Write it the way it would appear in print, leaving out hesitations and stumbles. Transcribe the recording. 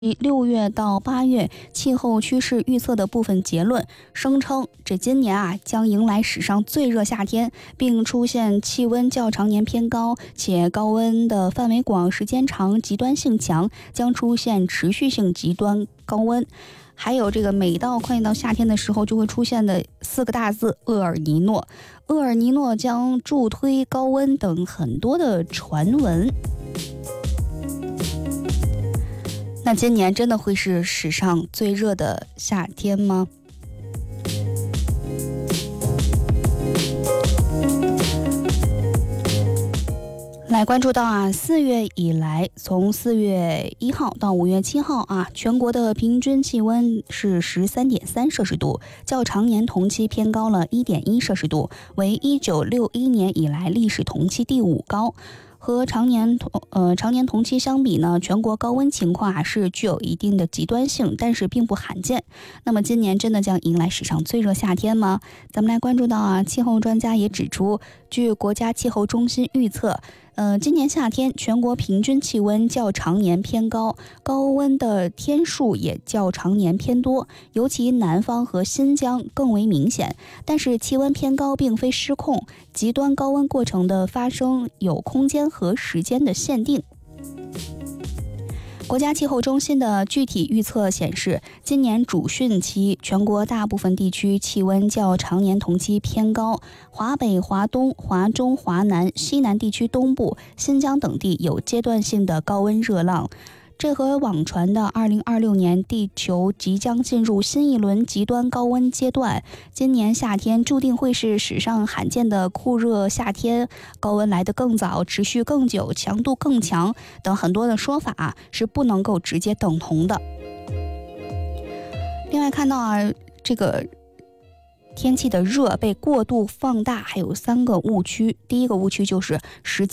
6月到8月气候趋势预测的部分结论，声称这今年将迎来史上最热夏天，并出现气温较常年偏高，且高温的范围广、时间长、极端性强，将出现持续性极端高温。还有这个每到快到夏天的时候就会出现的4个大字厄尔尼诺，厄尔尼诺将助推高温等很多的传闻。那今年真的会是史上最热的夏天吗？来关注到4月以来，从4月1号到5月7号全国的平均气温是13.3摄氏度，较常年同期偏高了 1.1 摄氏度，为1961年以来历史同期第5高。和常年同期相比呢，全国高温情况是具有一定的极端性，但是并不罕见。那么今年真的将迎来史上最热夏天吗？咱们来关注到气候专家也指出，据国家气候中心预测，今年夏天全国平均气温较常年偏高，高温的天数也较常年偏多，尤其南方和新疆更为明显。但是气温偏高并非失控，极端高温过程的发生有空间和时间的限定。国家气候中心的具体预测显示，今年主汛期全国大部分地区气温较常年同期偏高，华北、华东、华中、华南、西南地区东部、新疆等地有阶段性的高温热浪。这和网传的2026年地球即将进入新一轮极端高温阶段，今年夏天注定会是史上罕见的酷热夏天，高温来得更早、持续更久、强度更强等很多的说法是不能够直接等同的。另外看到这个天气的热被过度放大，还有3个误区。第一个误区就是时间